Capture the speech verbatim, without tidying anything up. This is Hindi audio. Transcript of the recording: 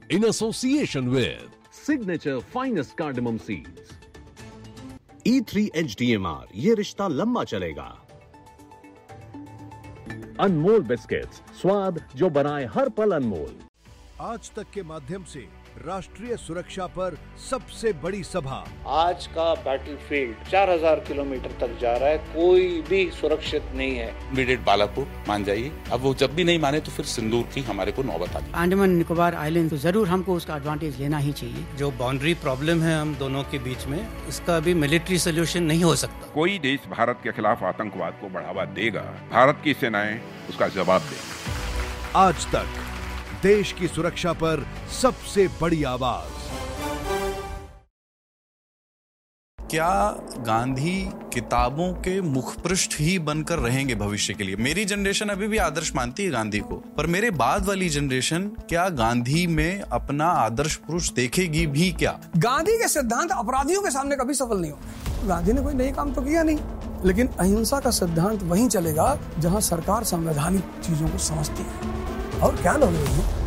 in association with Signature Finest Cardamom Seeds. E three H D M R, ये रिश्ता लंबा चलेगा। अनमोल बिस्किट्स, स्वाद जो बनाए हर पल अनमोल। आज तक के माध्यम से राष्ट्रीय सुरक्षा पर सबसे बड़ी सभा। आज का बैटलफील्ड चार हज़ार किलोमीटर तक जा रहा है, कोई भी सुरक्षित नहीं है। इमीडिएट बालाकोट मान जाइए। अब वो जब भी नहीं माने तो फिर सिंदूर की हमारे को नौबत आ गई। अंडमान निकोबार आइलैंड तो जरूर हमको उसका एडवांटेज लेना ही चाहिए। जो बाउंड्री प्रॉब्लम है हम दोनों के बीच में, इसका भी मिलिट्री सोल्यूशन नहीं हो सकता। कोई देश भारत के खिलाफ आतंकवाद को बढ़ावा देगा, भारत की सेनाएं उसका जवाब देंगी। आज तक देश की सुरक्षा पर सबसे बड़ी आवाज। क्या गांधी किताबों के मुखपृष्ठ ही बनकर रहेंगे भविष्य के लिए? मेरी जनरेशन अभी भी आदर्श मानती है गांधी को, पर मेरे बाद वाली जनरेशन क्या गांधी में अपना आदर्श पुरुष देखेगी भी क्या? गांधी के सिद्धांत अपराधियों के सामने कभी सफल नहीं होंगे। गांधी ने कोई नई काम तो किया नहीं, लेकिन अहिंसा का सिद्धांत वहीं चलेगा जहां सरकार संवैधानिक चीजों को समझती है। और क्या लोग हैं